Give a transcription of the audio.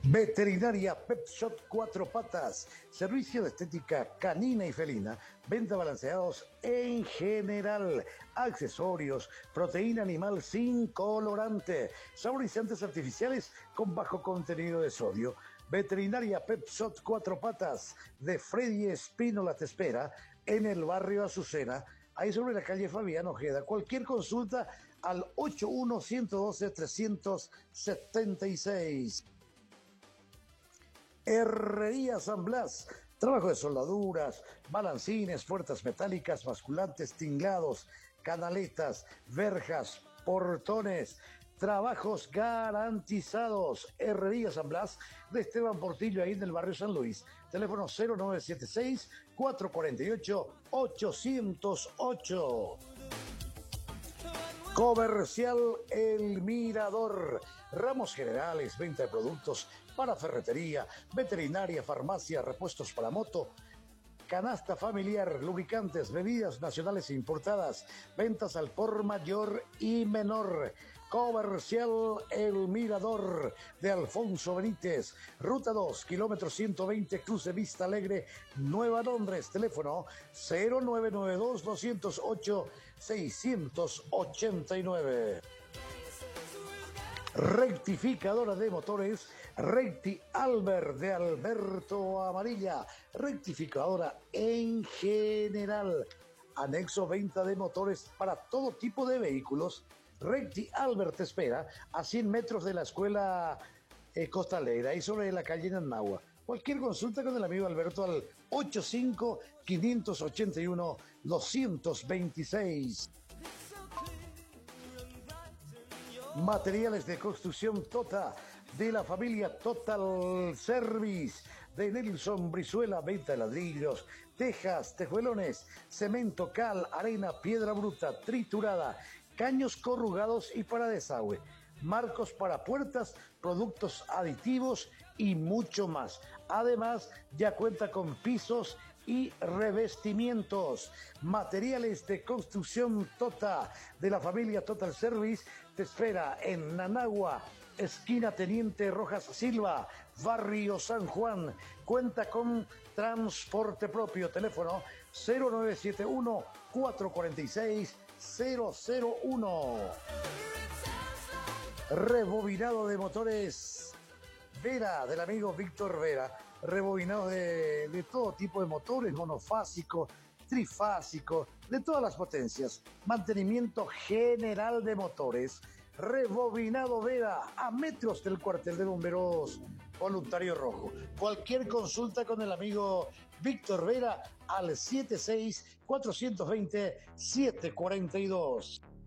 Veterinaria Pet Shop Cuatro Patas, servicio de estética canina y felina, venta balanceados en general, accesorios, proteína animal sin colorante, saborizantes artificiales con bajo contenido de sodio. Veterinaria Pet Shop Cuatro Patas de Freddy Espínola te espera en el barrio Azucena, ahí sobre la calle Fabián Ojeda. Cualquier consulta al 81-112-376. Herrería San Blas, trabajo de soldaduras, balancines, puertas metálicas, basculantes, tinglados, canaletas, verjas, portones, trabajos garantizados. Herrería San Blas de Esteban Portillo, ahí en el barrio San Luis. Teléfono 0976-448-808. Comercial El Mirador, ramos generales, venta de productos para ferretería, veterinaria, farmacia, repuestos para moto, canasta familiar, lubricantes, bebidas nacionales e importadas, ventas al por mayor y menor. Comercial El Mirador de Alfonso Benítez, Ruta 2, kilómetro 120, cruce Vista Alegre, Nueva Londres. Teléfono 0992-208-689. Rectificadora de motores Recti Albert de Alberto Amarilla, rectificadora en general, anexo venta de motores para todo tipo de vehículos. Recti Albert te espera a 100 metros de la escuela costalera y sobre la calle Nanagua. Cualquier consulta con el amigo Alberto al 85-581-226. Materiales de construcción Tota, de la familia Total Service, de Nelson Brizuela, venta de ladrillos, tejas, tejuelones, cemento, cal, arena, piedra bruta, triturada, caños corrugados y para desagüe, marcos para puertas, productos aditivos y mucho más. Además, ya cuenta con pisos y revestimientos. Materiales de construcción Tota, de la familia Total Service, te espera en Nanagua, esquina Teniente Rojas Silva, barrio San Juan. Cuenta con transporte propio. Teléfono 0971-446-001. Rebobinado de motores Vera, del amigo Víctor Vera. Rebobinado de todo tipo de motores, monofásico, trifásico, de todas las potencias. Mantenimiento general de motores. Rebobinado Vera, a metros del cuartel de bomberos Voluntario Rojo. Cualquier consulta con el amigo Víctor Vera al 76-420-742.